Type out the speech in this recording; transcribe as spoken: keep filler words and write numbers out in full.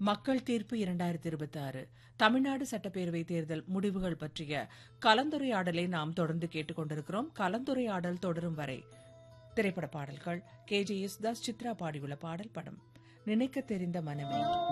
மக்கள் தீர்ப்பு இரண்டாயிரத்தி இருபத்தி ஆறு தமிழ்நாடு சட்டப்பேரவை தேர்தல் முடிவுகள் பற்றிய கலந்துரையாடலை நாம் தொடர்ந்து கேட்டுக் கொண்டிருக்கிறோம். கலந்துரையாடல் தொடரும் வரை திரைப்பட பாடல்கள் K J S Das Chitra பாடியுள்ள பாடல் படம் நினைக்க தெரிந்த மனமே.